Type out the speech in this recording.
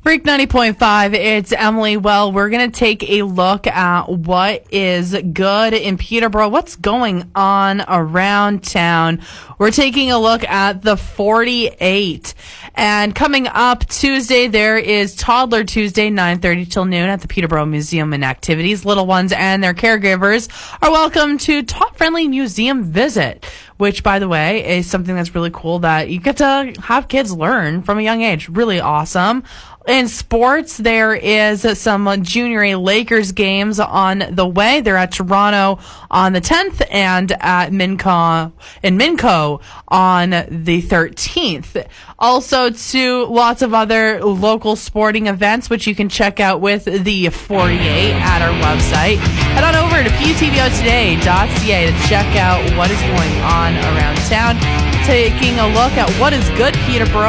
Freak 90.5, it's Emily. Well, we're going to take a look at what is good in Peterborough, what's going on around town. We're taking a look at the 48. And coming up Tuesday, there is Toddler Tuesday, 9:30 till noon at the Peterborough Museum and Activities. Little ones and their caregivers are welcome to Tot-Friendly Museum Visit, which, by the way, is something that's really cool that you get to have kids learn from a young age. Really awesome. In sports, there is some Junior A Lakers games on the way. They're at Toronto on the 10th and at Minco on the 13th. Also, to lots of other local sporting events, which you can check out with the 48 at our website. Head on over to putvotoday.ca to check out what is going on around town. Taking a look at what is good Peterborough.